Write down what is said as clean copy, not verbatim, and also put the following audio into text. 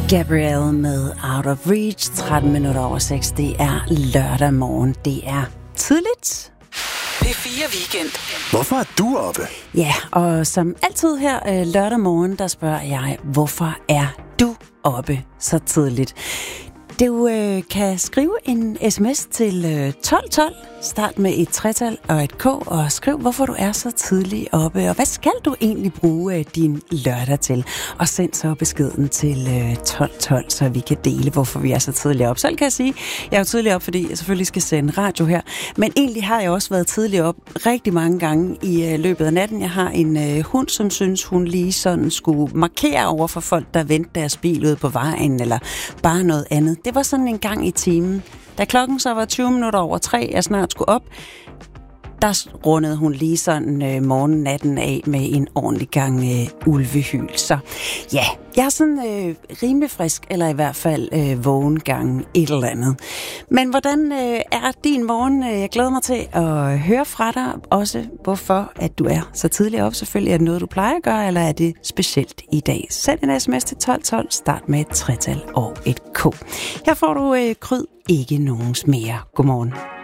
Gabrielle med Out of Reach, 13 minutter over 6. Det er lørdag morgen. Det er tidligt. P4 Weekend. Hvorfor er du oppe? Ja, og som altid her lørdag morgen, der spørger jeg, hvorfor er du oppe så tidligt? Du kan skrive en sms til 1212, start med et tretal og et k, og skriv, hvorfor du er så tidligt oppe, og hvad skal du egentlig bruge din lørdag til? Og send så beskeden til 1212, så vi kan dele, hvorfor vi er så tidligt op. Selv kan jeg sige, jeg er jo tidligt op, fordi jeg selvfølgelig skal sende radio her, men egentlig har jeg også været tidligt op rigtig mange gange i løbet af natten. Jeg har en hund, som synes, hun lige sådan skulle markere over for folk, der venter deres bil ude på vejen, eller bare noget andet. Det var sådan en gang i timen. Da klokken så var 20 minutter over 3, jeg snart skulle op, der rundede hun lige sådan morgen-natten af med en ordentlig gang ulvehyl. Så ja, jeg er sådan rimelig frisk, eller i hvert fald vågen gang et eller andet. Men hvordan er din morgen? Jeg glæder mig til at høre fra dig også, hvorfor at du er så tidligt op. Selvfølgelig er det noget, du plejer at gøre, eller er det specielt i dag? Send en sms til 1212, start med et tretal og et k. Her får du Kryd, ikke nogens mere. Godmorgen.